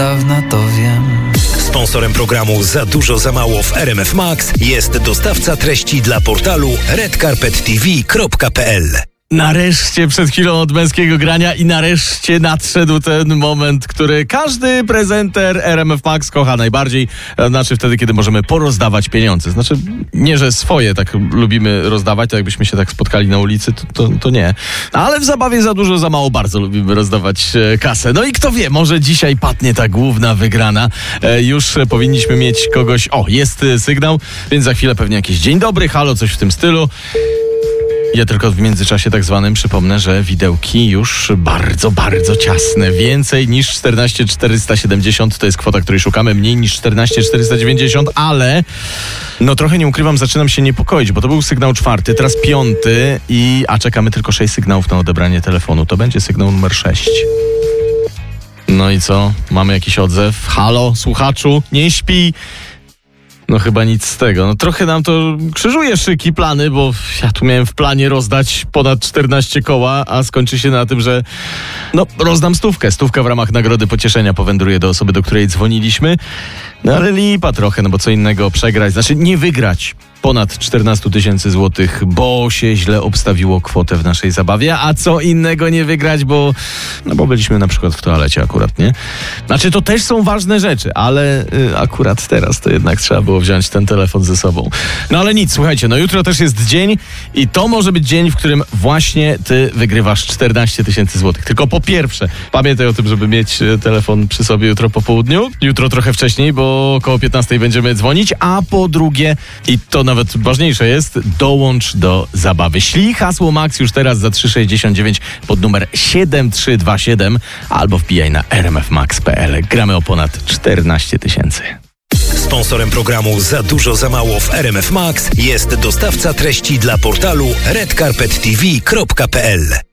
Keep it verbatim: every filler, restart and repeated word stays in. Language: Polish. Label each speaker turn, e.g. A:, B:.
A: Dawna to wiem.
B: Sponsorem programu Za dużo za mało w R M F Max jest dostawca treści dla portalu red carpet t v kropka p l.
C: Nareszcie przed chwilą od męskiego grania i nareszcie nadszedł ten moment, który każdy prezenter R M F Max kocha najbardziej. Znaczy wtedy, kiedy możemy porozdawać pieniądze. Znaczy nie, że swoje tak lubimy rozdawać, to jakbyśmy się tak spotkali na ulicy, to, to, to nie. Ale w zabawie za dużo, za mało bardzo lubimy rozdawać e, kasę. No i kto wie, może dzisiaj padnie ta główna wygrana. E, już powinniśmy mieć kogoś... O, jest sygnał, więc za chwilę pewnie jakiś dzień dobry, halo, coś w tym stylu. Ja tylko w międzyczasie tak zwanym przypomnę, że widełki już bardzo, bardzo ciasne. Więcej niż czternaście tysięcy czterysta siedemdziesiąt to jest kwota, której szukamy. Mniej niż czternaście tysięcy czterysta dziewięćdziesiąt, ale no trochę nie ukrywam, zaczynam się niepokoić, bo to był sygnał czwarty, teraz piąty i a czekamy tylko sześć sygnałów na odebranie telefonu. To będzie sygnał numer sześć. No i co? Mamy jakiś odzew? Halo, słuchaczu, nie śpi? No chyba nic z tego. No trochę nam to krzyżuje szyki, plany, bo ja tu miałem w planie rozdać ponad czternaście koła, a skończy się na tym, że no rozdam stówkę. Stówka w ramach nagrody pocieszenia powędruje do osoby, do której dzwoniliśmy. No ale lipa trochę, no bo co innego przegrać, znaczy nie wygrać ponad czternaście tysięcy złotych, bo się źle obstawiło kwotę w naszej zabawie, a co innego nie wygrać, bo no bo byliśmy na przykład w toalecie akurat, nie? Znaczy to też są ważne rzeczy, ale y, akurat teraz to jednak trzeba było wziąć ten telefon ze sobą. No ale nic, słuchajcie, no jutro też jest dzień i to może być dzień, w którym właśnie ty wygrywasz czternaście tysięcy złotych. Tylko po pierwsze, pamiętaj o tym, żeby mieć telefon przy sobie jutro po południu, jutro trochę wcześniej, bo około piętnastej będziemy dzwonić, a po drugie, i to nawet ważniejsze jest, dołącz do zabawy. Ślij hasło Max już teraz za trzysta sześćdziesiąt dziewięć pod numer siedem trzy dwa siedem albo wbijaj na r m f max kropka p l. Gramy o ponad czternaście tysięcy.
B: Sponsorem programu Za dużo za mało w R M F Max jest dostawca treści dla portalu red carpet t v kropka p l.